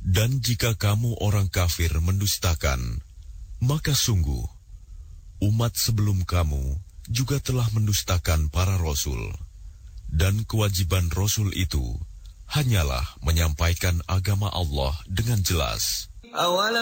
Dan jika kamu orang kafir mendustakan, maka sungguh, umat sebelum kamu juga telah mendustakan para rasul. Dan kewajiban rasul itu hanyalah menyampaikan agama Allah dengan jelas.